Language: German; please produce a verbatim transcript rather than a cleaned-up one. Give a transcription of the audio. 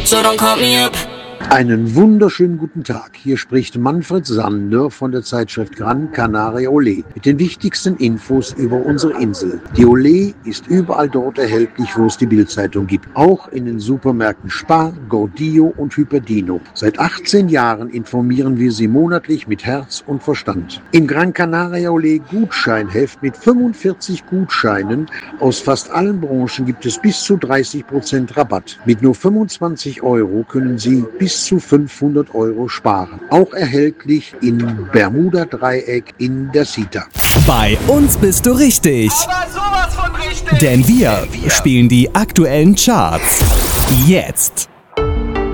so don't call me up. Einen wunderschönen guten Tag. Hier spricht Manfred Sander von der Zeitschrift Gran Canaria Olé mit den wichtigsten Infos über unsere Insel. Die Olé ist überall dort erhältlich, wo es die Bildzeitung gibt. Auch in den Supermärkten Spar, Gordillo und Hyperdino. Seit achtzehn Jahren informieren wir Sie monatlich mit Herz und Verstand. Im Gran Canaria Olé Gutscheinheft mit fünfundvierzig Gutscheinen aus fast allen Branchen gibt es bis zu dreißig Prozent Rabatt. Mit nur fünfundzwanzig Euro können Sie bis zu fünfhundert Euro sparen. Auch erhältlich in Bermuda-Dreieck in der Sita. Bei uns bist du richtig. Aber sowas von richtig. Denn wir spielen die aktuellen Charts. Jetzt.